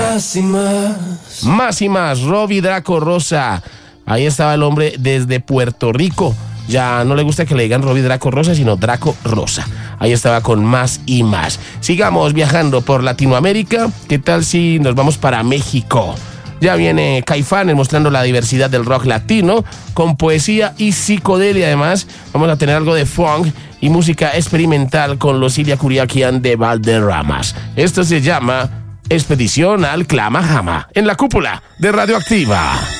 Más y más. Más y más, Robbie Draco Rosa. Ahí estaba el hombre desde Puerto Rico. Ya no le gusta que le digan Robbie Draco Rosa, sino Draco Rosa. Ahí estaba con Más y más. Sigamos viajando por Latinoamérica. ¿Qué tal si nos vamos para México? Ya viene Caifanes mostrando la diversidad del rock latino, con poesía y psicodelia. Además, vamos a tener algo de funk y música experimental con los Ilia Curiaquian de Valderramas. Esto se llama Expedición al Clamajama, en la cúpula de Radioactiva.